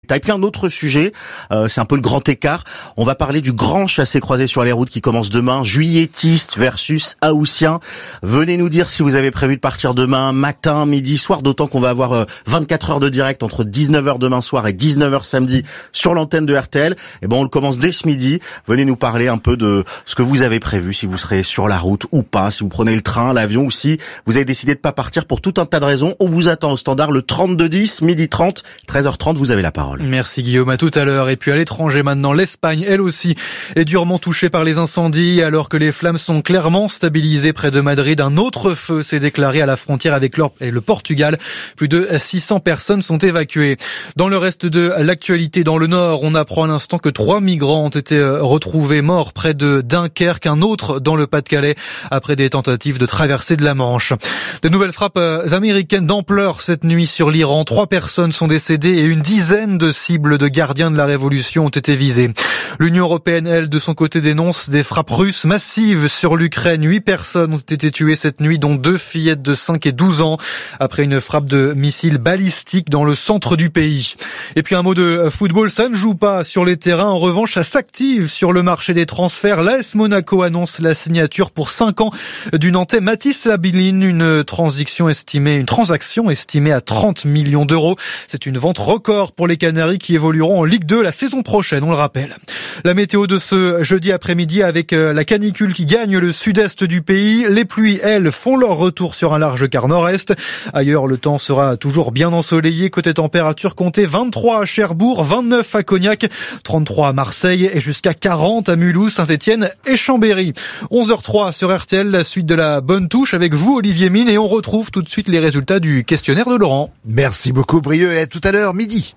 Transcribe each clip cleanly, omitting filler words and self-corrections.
Et puis un autre sujet, c'est un peu le grand écart. On va parler du grand chassé-croisé sur les routes qui commence demain, juilletistes versus haussiens. Venez nous dire si vous avez prévu de partir demain, matin, midi, soir, d'autant qu'on va avoir 24 heures de direct entre 19h demain soir et 19h samedi sur l'antenne de RTL. Et on le commence dès ce midi. Venez nous parler un peu de ce que vous avez prévu, si vous serez sur la route ou pas, si vous prenez le train, l'avion ou si vous avez décidé de pas partir pour tout un tas de raisons. On vous attend au standard le 3210, midi 30, 13h30, vous avez la parole. Merci Guillaume, à tout à l'heure. Et puis à l'étranger maintenant, l'Espagne, elle aussi, est durement touchée par les incendies alors que les flammes sont clairement stabilisées près de Madrid. Un autre feu s'est déclaré à la frontière avec le Portugal. Plus de 600 personnes sont évacuées. Dans le reste de l'actualité, dans le nord, on apprend à l'instant que 3 migrants ont été retrouvés morts près de Dunkerque, un autre dans le Pas-de-Calais après des tentatives de traversée de la Manche. De nouvelles frappes américaines d'ampleur cette nuit sur l'Iran. 3 personnes sont décédées et une dizaine de cibles de gardiens de la révolution ont été visées. L'Union européenne, elle, de son côté, dénonce des frappes russes massives sur l'Ukraine. 8 personnes ont été tuées cette nuit, dont 2 fillettes de 5 et 12 ans, après une frappe de missiles balistiques dans le centre du pays. Et puis un mot de football, ça ne joue pas sur les terrains. En revanche, ça s'active sur le marché des transferts. L'AS Monaco annonce la signature pour 5 ans du Nantais Mathis Labiline, une transaction estimée à 30 millions d'euros. C'est une vente record pour les Canaries qui évolueront en Ligue 2 la saison prochaine, on le rappelle. La météo de ce jeudi après-midi avec la canicule qui gagne le sud-est du pays. Les pluies, elles, font leur retour sur un large quart nord-est. Ailleurs, le temps sera toujours bien ensoleillé. Côté température, comptez 23 à Cherbourg, 29 à Cognac, 33 à Marseille et jusqu'à 40 à Mulhouse, Saint-Étienne et Chambéry. 11h03 sur RTL, la suite de la bonne touche avec vous, Olivier Mine, et on retrouve tout de suite les résultats du questionnaire de Laurent. Merci beaucoup, Brieux, et à tout à l'heure, midi.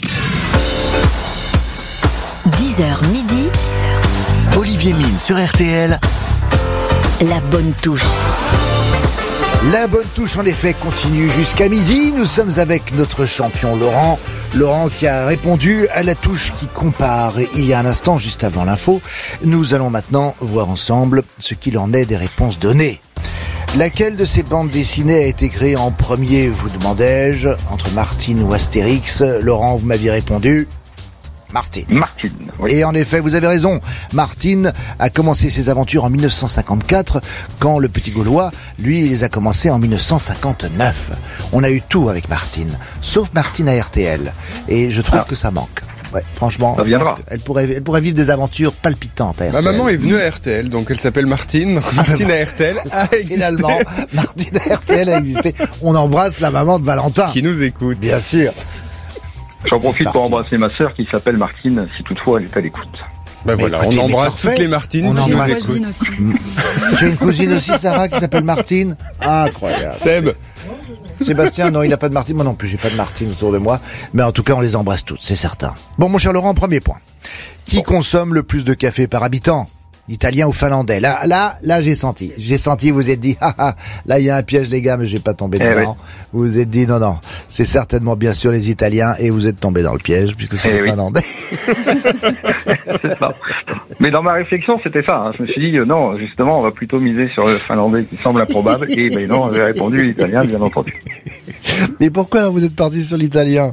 10h midi. Olivier Mine sur RTL. La bonne touche. La bonne touche, en effet, continue jusqu'à midi. Nous sommes avec notre champion Laurent. Laurent qui a répondu à la touche qui compare. Et il y a un instant, juste avant l'info, nous allons maintenant voir ensemble ce qu'il en est des réponses données. Laquelle de ces bandes dessinées a été créée en premier, vous demandais-je, entre Martine ou Astérix? Laurent, vous m'aviez répondu Martine. Oui. Et en effet, vous avez raison. Martine a commencé ses aventures en 1954, quand le petit Gaulois, lui, les a commencées en 1959. On a eu tout avec Martine, sauf Martine à RTL. Et je trouve que ça manque. Ouais, franchement, ça viendra. Elle pourrait vivre des aventures palpitantes à RTL. Ma maman est venue à RTL, donc elle s'appelle Martine. Donc Martine à RTL a existé. Finalement, Martine à RTL a existé. On embrasse la maman de Valentin. Qui nous écoute. Bien sûr. J'en profite pour embrasser ma sœur qui s'appelle Martine, si toutefois elle est à l'écoute. Ben voilà, écoutez, on embrasse toutes les Martines. On embrasse qui nous écoutent. Aussi. Tu as une cousine aussi, Sarah, qui s'appelle Martine? Incroyable. Seb. Sébastien, non, il n'a pas de Martine. Moi non plus, j'ai pas de Martine autour de moi. Mais en tout cas, on les embrasse toutes, c'est certain. Bon, mon cher Laurent, premier point. Qui consomme le plus de café par habitant? Italien ou finlandais? Là, j'ai senti, vous vous êtes dit, là, il y a un piège, les gars, mais je vais pas tomber dedans. Oui. Vous vous êtes dit, non, c'est certainement bien sûr les Italiens, et vous êtes tombé dans le piège, puisque c'est les Finlandais. C'est ça. Mais dans ma réflexion, c'était ça, hein. Je me suis dit, non, justement, on va plutôt miser sur le finlandais qui semble improbable, et non, j'ai répondu l'italien, bien entendu. Et pourquoi vous êtes parti sur l'italien?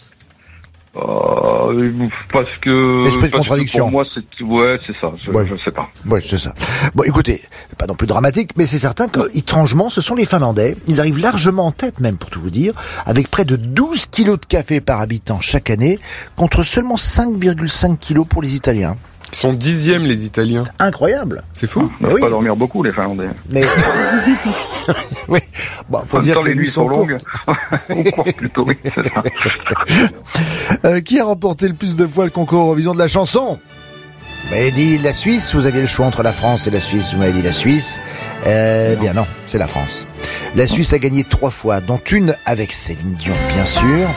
Parce que... Esprit de contradiction. Pour moi, c'est ça. Je sais pas. Ouais, c'est ça. Bon, écoutez, pas non plus dramatique, mais c'est certain qu'étrangement, ce sont les Finlandais. Ils arrivent largement en tête, même, pour tout vous dire, avec près de 12 kilos de café par habitant chaque année, contre seulement 5,5 kilos pour les Italiens. Ils sont 10e, les Italiens. Incroyable. C'est fou. On va pas dormir beaucoup, les Finlandais. Mais... oui. Bon, faut dire que les nuits sont longues. On court plutôt, oui, c'est ça. Qui a remporté le plus de fois le concours Eurovision de la chanson? Vous m'avez dit la Suisse, vous aviez le choix entre la France et la Suisse, vous m'avez dit la Suisse. Bien non, c'est la France. La Suisse a gagné 3 fois, dont une avec Céline Dion, bien sûr.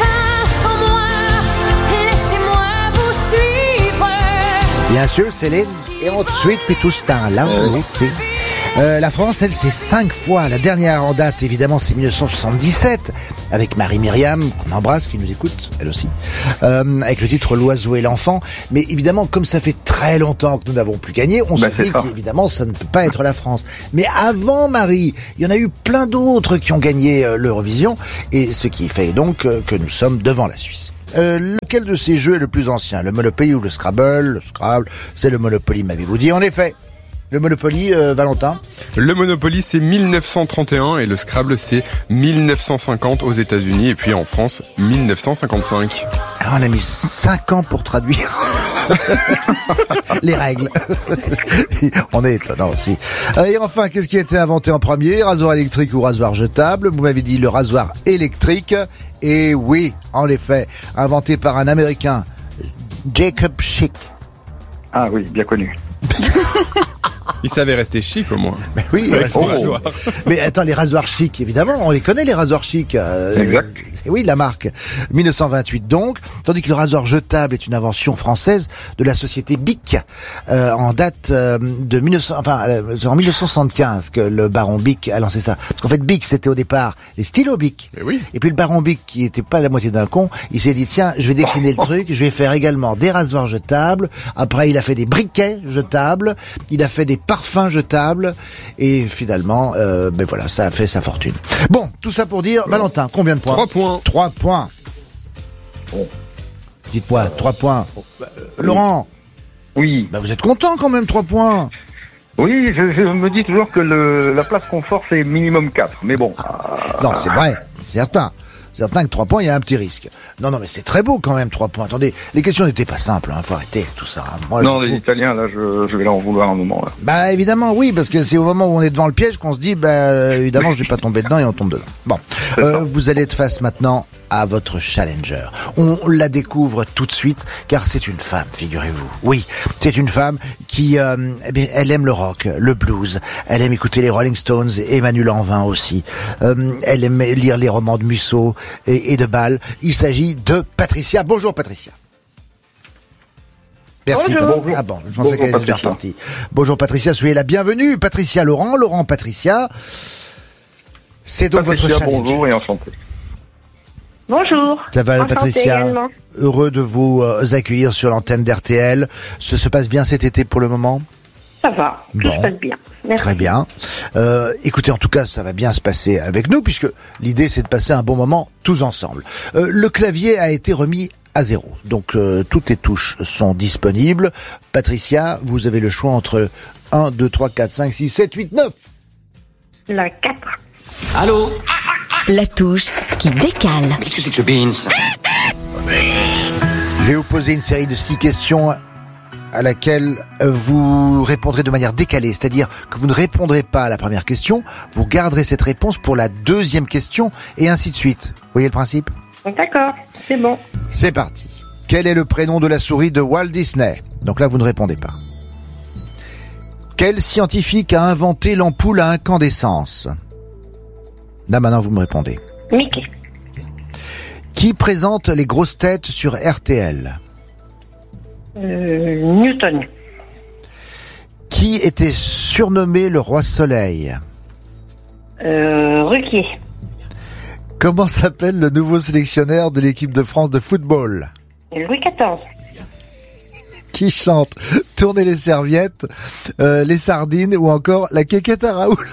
Bien sûr, Céline. Et ensuite, puis tout ce temps-là, la France, elle, c'est 5 fois. La dernière en date, évidemment, c'est 1977, avec Marie-Myriam, qu'on embrasse, qui nous écoute, elle aussi, avec le titre L'oiseau et l'enfant. Mais évidemment, comme ça fait très longtemps que nous n'avons plus gagné, on se dit qu'évidemment, ça ne peut pas être la France. Mais avant Marie, il y en a eu plein d'autres qui ont gagné l'Eurovision, et ce qui fait donc que nous sommes devant la Suisse. Lequel de ces jeux est le plus ancien? Le Monopoly ou le Scrabble? Le Scrabble, c'est le Monopoly, m'avez-vous dit. En effet, le Monopoly, Valentin. Le Monopoly, c'est 1931 et le Scrabble, c'est 1950 aux États-Unis et puis en France, 1955. Alors on a mis 5 ans pour traduire les règles. On est étonnant aussi. Et enfin, qu'est-ce qui a été inventé en premier? Rasoir électrique ou rasoir jetable? Vous m'avez dit le rasoir électrique. Et oui, en effet, inventé par un Américain, Jacob Schick. Ah oui, bien connu. Il savait rester chic au moins. Mais oui, Avec son rasoir. Mais attends, les rasoirs chic, évidemment, on les connaît les rasoirs chic. Exact. Oui, la marque. 1928 donc, tandis que le rasoir jetable est une invention française de la société Bic, en date de 1975 que le baron Bic a lancé ça. Parce qu'en fait, Bic, c'était au départ les stylos Bic. Mais oui. Et puis le baron Bic, qui était pas la moitié d'un con, il s'est dit, tiens, je vais décliner le truc, je vais faire également des rasoirs jetables. Après, il a fait des briquets jetables, il a fait des parfums jetables, et finalement, ben voilà, ça a fait sa fortune. Bon, tout ça pour dire, Valentin, combien de points? 3 points. 3 points. Bon. Dites-moi, 3 points. Laurent, Oui. bah vous êtes content quand même, 3 points. Oui, je me dis toujours que la place confort, c'est minimum 4. Mais bon. Non, c'est vrai, c'est certain. C'est certain que 3 points, il y a un petit risque. Non, mais c'est très beau quand même, 3 points. Attendez, les questions n'étaient pas simples, faut arrêter tout ça. Moi, Non, les Italiens, là, je vais leur en vouloir un moment, là. Bah évidemment, oui, parce que c'est au moment où on est devant le piège qu'on se dit, bah évidemment, je vais pas tomber dedans et on tombe dedans. Bon, vous allez être face maintenant à votre challenger. On la découvre tout de suite, car c'est une femme, figurez-vous. Oui, c'est une femme qui, elle aime le rock, le blues, elle aime écouter les Rolling Stones et Manu Lanvin aussi. Elle aime lire les romans de Musso et de Bâle. Il s'agit de Patricia. Bonjour Patricia. Merci. Bonjour. Ah bon, je pensais qu'elle était déjà repartie. Bonjour Patricia, soyez la bienvenue. Patricia Laurent, Laurent Patricia. C'est donc Patricia, votre challenge. bonjour et enchanté. Bonjour. Ça va, Enchantée Patricia? également. Heureux de vous accueillir sur l'antenne d'RTL. Se passe bien cet été pour le moment? Ça va, tout Bon. se passe bien. Merci. Très bien. Écoutez, en tout cas, ça va bien se passer avec nous, puisque l'idée, c'est de passer un bon moment tous ensemble. Le clavier a été remis à 0. Donc, toutes les touches sont disponibles. Patricia, vous avez le choix entre 1, 2, 3, 4, 5, 6, 7, 8, 9. La 4. Allô? La touche qui décale. Mais qu'est-ce que c'est que ce beans? Je vais vous poser une série de 6 questions à laquelle vous répondrez de manière décalée, c'est-à-dire que vous ne répondrez pas à la première question, vous garderez cette réponse pour la deuxième question, et ainsi de suite. Vous voyez le principe? D'accord, c'est bon. C'est parti. Quel est le prénom de la souris de Walt Disney? Donc là, vous ne répondez pas. Quel scientifique a inventé l'ampoule à incandescence? Là, maintenant, vous me répondez. Mickey. Qui présente les grosses têtes sur RTL? Newton. Qui était surnommé le roi soleil? Ruquier. Comment s'appelle le nouveau sélectionneur de l'équipe de France de football? Louis XIV. Qui chante Tournez les serviettes, les sardines ou encore la quéquette à Raoul?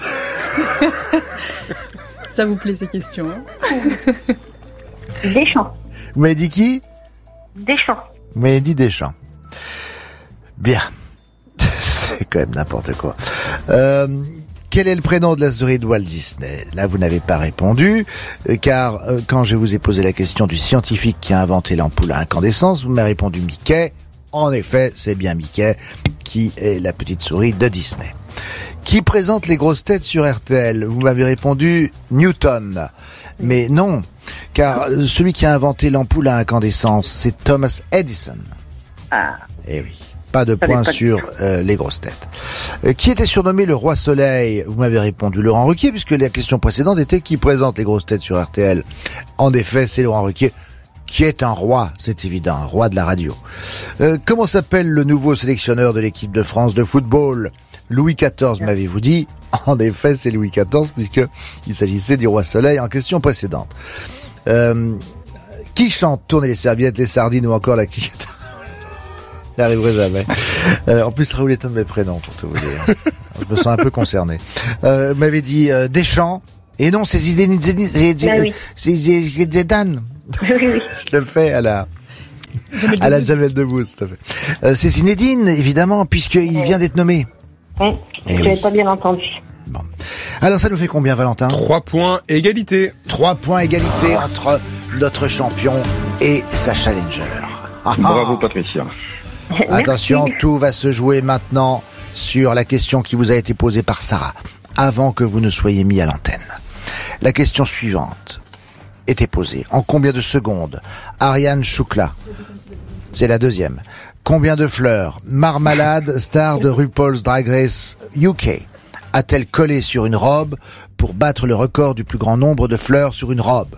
Ça vous plaît ces questions, hein? Deschamps. Vous m'avez dit qui? Deschamps. Vous m'avez dit Deschamps. Bien. C'est quand même n'importe quoi. Quel est le prénom de la souris de Walt Disney? Là, vous n'avez pas répondu, car quand je vous ai posé la question du scientifique qui a inventé l'ampoule à incandescence, vous m'avez répondu Mickey. En effet, c'est bien Mickey qui est la petite souris de Disney. Qui présente les grosses têtes sur RTL? Vous m'avez répondu Newton. Mais non, car celui qui a inventé l'ampoule à incandescence, c'est Thomas Edison. Ah. Eh oui. Pas de points sur les grosses têtes. Qui était surnommé le roi soleil? Vous m'avez répondu Laurent Ruquier, puisque la question précédente était qui présente les grosses têtes sur RTL. En effet, c'est Laurent Ruquier, qui est un roi, c'est évident, un roi de la radio. Comment s'appelle le nouveau sélectionneur de l'équipe de France de football? Louis XIV, m'avez-vous dit? En effet, c'est Louis XIV, puisque il s'agissait du roi soleil en question précédente. Qui chante Tournez les serviettes, les sardines ou encore la quéquette? J'y arriverai jamais. En plus, Raoul est un de mes prénoms, pour tout vous dire. Je me sens un peu concerné. M'avait dit Deschamps. Et non, c'est Zidane. Oui. Je le fais à la Jamel Debbouze, tout à fait. C'est Zinedine, évidemment, puisqu'il vient d'être nommé. Oui, Eh je n'avais oui. pas bien entendu. Bon. Alors, ça nous fait combien, Valentin? 3 points, égalité. 3 points égalité entre notre champion et sa challenger. Ah, Bravo ah. Patricia. Attention, Merci. tout va se jouer maintenant sur la question qui vous a été posée par Sarah, avant que vous ne soyez mis à l'antenne. La question suivante était posée. En combien de secondes Ariane Choukla, c'est la deuxième. Combien de fleurs Marmalade, star de RuPaul's Drag Race UK, a-t-elle collé sur une robe pour battre le record du plus grand nombre de fleurs sur une robe?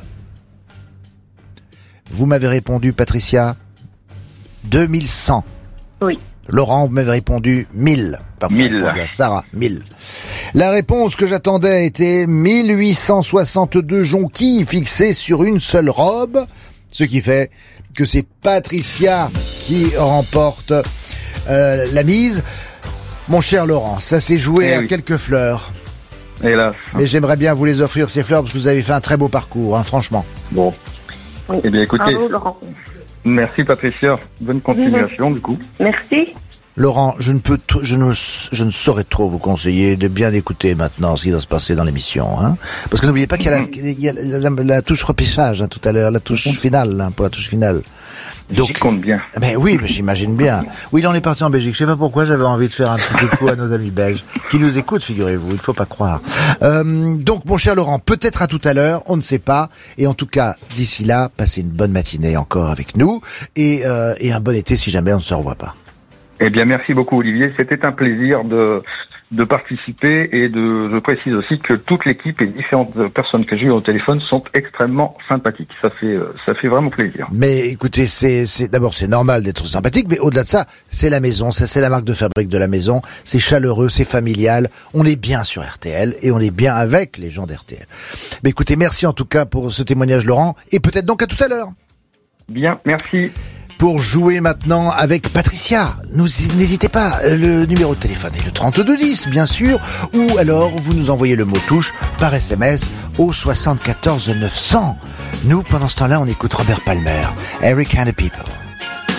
Vous m'avez répondu, Patricia, 2100. Oui. Laurent, vous m'avez répondu 1000. Pardon, 1000. Sarah, 1000. La réponse que j'attendais était 1862 jonquilles fixées sur une seule robe, ce qui fait que c'est Patricia qui remporte la mise. Mon cher Laurent, ça s'est joué à quelques fleurs. Hélas. Mais j'aimerais bien vous les offrir, ces fleurs, parce que vous avez fait un très beau parcours, hein, franchement. Bon. Oui. Eh bien, écoutez. Bravo, Laurent. Merci Patricia. Bonne continuation, du coup. Merci. Laurent, je ne saurais trop vous conseiller de bien écouter maintenant ce qui va se passer dans l'émission, hein. Parce que n'oubliez pas qu'il y a la touche repêchage, hein, tout à l'heure, la touche finale, hein, pour la touche finale. J'y compte bien. Ben oui, mais j'imagine bien. Oui, là, on est parti en Belgique. Je sais pas pourquoi j'avais envie de faire un petit coucou à nos amis belges qui nous écoutent, figurez-vous. Il faut pas croire. Donc, mon cher Laurent, peut-être à tout à l'heure, on ne sait pas. Et en tout cas, d'ici là, passez une bonne matinée encore avec nous et un bon été si jamais on ne se revoit pas. Eh bien, merci beaucoup Olivier. C'était un plaisir de participer et je précise aussi que toute l'équipe et les différentes personnes que j'ai eues au téléphone sont extrêmement sympathiques. Ça fait vraiment plaisir. Mais écoutez, d'abord c'est normal d'être sympathique, mais au-delà de ça, c'est la maison, c'est la marque de fabrique de la maison, c'est chaleureux, c'est familial, on est bien sur RTL et on est bien avec les gens d'RTL. Mais écoutez, merci en tout cas pour ce témoignage Laurent et peut-être donc à tout à l'heure. Bien, merci. Pour jouer maintenant avec Patricia, n'hésitez pas, le numéro de téléphone est le 3210 bien sûr, ou alors vous nous envoyez le mot touche par SMS au 74 900. Nous, pendant ce temps-là, on écoute Robert Palmer, Every Kind of People.